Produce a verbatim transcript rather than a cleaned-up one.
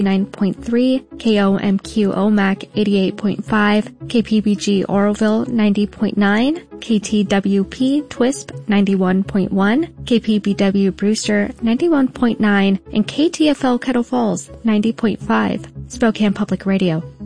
nine point three, K O M Q O M A C eighty-eight point five, K P B G Oroville ninety point nine, K T W P Twisp ninety-one point one, K P B W Brewster ninety-one point nine, and K T F L Kettle Falls ninety point five. Spokane Public Radio.